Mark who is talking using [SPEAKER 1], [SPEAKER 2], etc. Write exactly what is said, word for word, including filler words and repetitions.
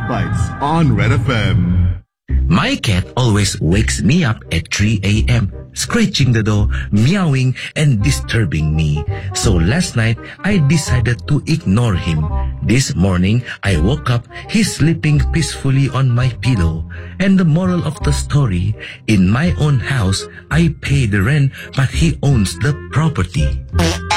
[SPEAKER 1] Bites on Red F M.
[SPEAKER 2] My cat always wakes me up at three a.m., scratching the door, meowing, and disturbing me. So last night, I decided to ignore him. This morning, I woke up, he's sleeping peacefully on my pillow. And the moral of the story, in my own house, I pay the rent, but he owns the property.